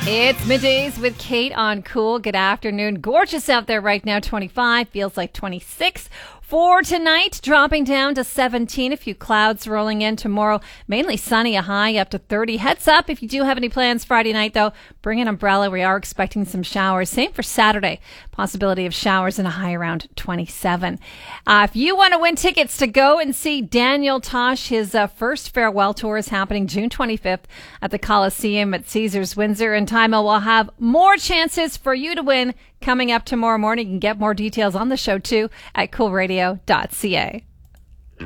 It's middays with Kate on Cool. Good afternoon. Gorgeous out there right now. 25 feels like 26. For tonight, dropping down to 17. A few clouds rolling in tomorrow. Mainly sunny, a high up to 30. Heads up if you do have any plans Friday night, though. Bring an umbrella. We are expecting some showers. Same for Saturday. Possibility of showers and a high around 27. If you want to win tickets to go and see Daniel Tosh, his first farewell tour is happening June 25th at the Coliseum at Caesars Windsor. And Time will have more chances for you to win coming up tomorrow morning. You can get more details on the show, too, at coolradio.ca.